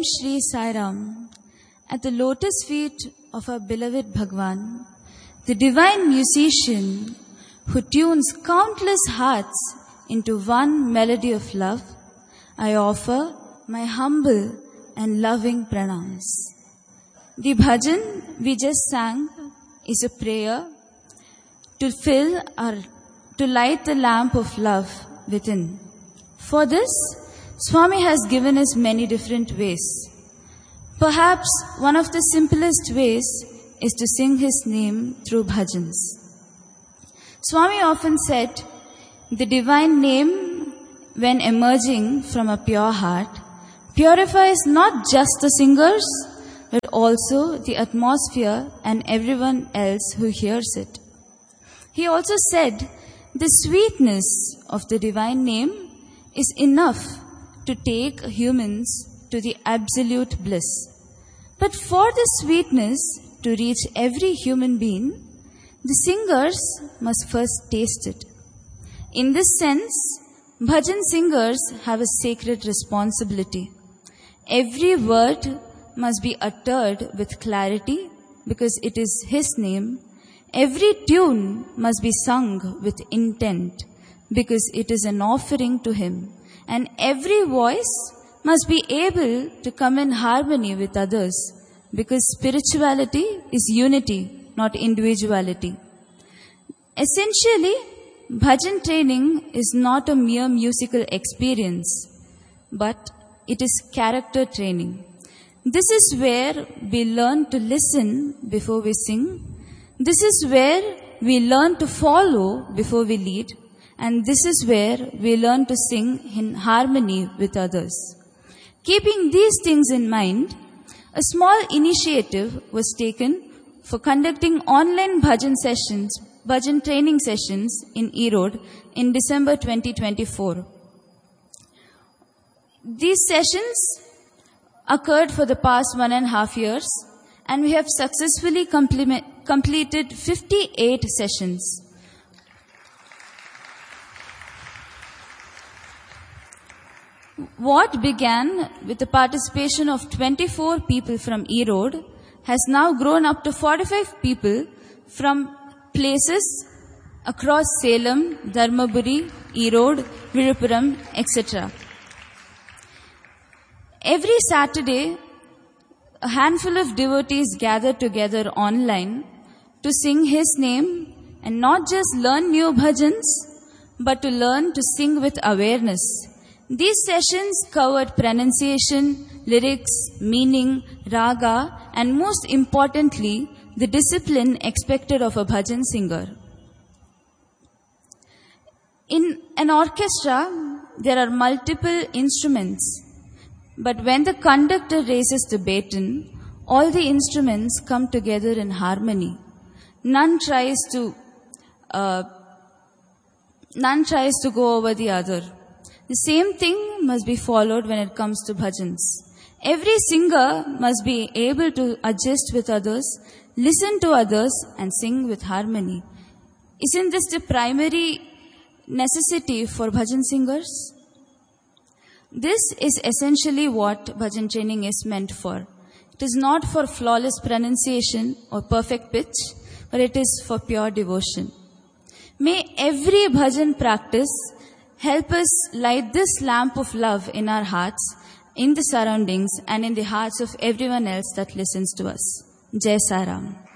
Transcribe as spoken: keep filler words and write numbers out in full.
Shri Sai Ram. At the lotus feet of our beloved Bhagwan, the divine musician who tunes countless hearts into one melody of love, I offer my humble and loving pranams. The bhajan we just sang is a prayer to fill or to light the lamp of love within. For this, Swami has given us many different ways. Perhaps one of the simplest ways is to sing his name through bhajans. Swami often said, the divine name, when emerging from a pure heart, purifies not just the singers, but also the atmosphere and everyone else who hears it. He also said, the sweetness of the divine name is enough to take humans to the absolute bliss. But for the sweetness to reach every human being, the singers must first taste it. In this sense, bhajan singers have a sacred responsibility. Every word must be uttered with clarity because it is his name. Every tune must be sung with intent because it is an offering to him. And every voice must be able to come in harmony with others because spirituality is unity, not individuality. Essentially, bhajan training is not a mere musical experience, but it is character training. This is where we learn to listen before we sing. This is where we learn to follow before we lead. And this is where we learn to sing in harmony with others. Keeping these things in mind, a small initiative was taken for conducting online bhajan sessions, bhajan training sessions in Erode in December twenty twenty-four. These sessions occurred for the past one and a half years, and we have successfully completed fifty-eight sessions. What began with the participation of twenty-four people from Erode has now grown up to forty-five people from places across Salem, Dharmaburi, Erode, Viluppuram, et cetera. Every Saturday, a handful of devotees gather together online to sing his name and not just learn new bhajans, but to learn to sing with awareness. These sessions covered pronunciation, lyrics, meaning, raga, and most importantly, the discipline expected of a bhajan singer. In an orchestra, there are multiple instruments, but when the conductor raises the baton, all the instruments come together in harmony. None tries to, uh, none tries to go over the other. The same thing must be followed when it comes to bhajans. Every singer must be able to adjust with others, listen to others, and sing with harmony. Isn't this the primary necessity for bhajan singers? This is essentially what bhajan training is meant for. It is not for flawless pronunciation or perfect pitch, but it is for pure devotion. May every bhajan practice help us light this lamp of love in our hearts, in the surroundings, and in the hearts of everyone else that listens to us. Jai Sai Ram.